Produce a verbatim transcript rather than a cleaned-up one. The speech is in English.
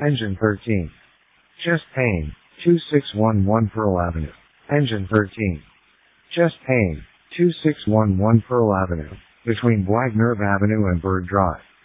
Engine thirteen. Chest pain, two six one one Pearl Avenue. Engine thirteen. Chest pain, two six one one Pearl Avenue, between Black Nerve Avenue and Bird Drive.